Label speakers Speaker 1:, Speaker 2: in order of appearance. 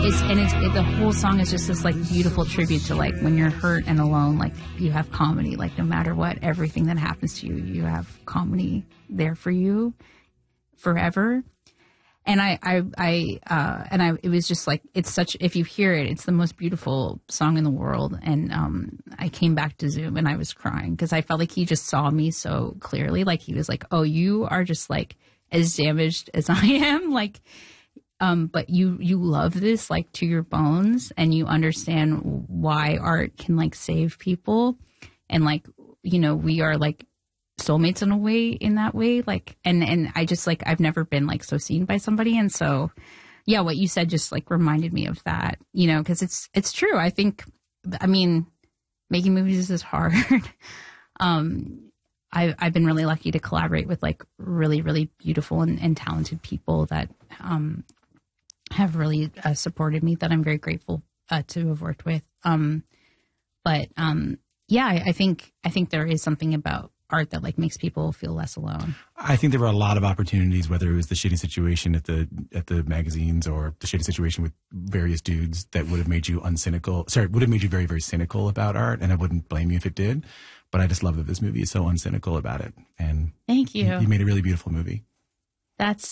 Speaker 1: The whole song is just this like beautiful tribute to like when you're hurt and alone, like you have comedy, like no matter what, everything that happens to you, you have comedy there for you forever. And it was just like, if you hear it, it's the most beautiful song in the world. And I came back to Zoom and I was crying because I felt like he just saw me so clearly. Like he was like, oh, you are just like as damaged as I am. Like, but you love this like to your bones, and you understand why art can like save people. And like, you know, we are like soulmates in a way, in that way. Like, and I just like, I've never been like so seen by somebody. And so, yeah, what you said just like reminded me of that, you know, cause it's true. I mean, making movies is hard. I've been really lucky to collaborate with like really, really beautiful and talented people that, have really supported me, that I'm very grateful to have worked with. Yeah, I think there is something about art that like makes people feel less alone.
Speaker 2: I think there were a lot of opportunities, whether it was the shitty situation at the magazines or the shitty situation with various dudes, that would have made you would have made you very, very cynical about art. And I wouldn't blame you if it did. But I just love that this movie is so uncynical about it. And
Speaker 1: thank you.
Speaker 2: You made a really beautiful movie.
Speaker 1: That's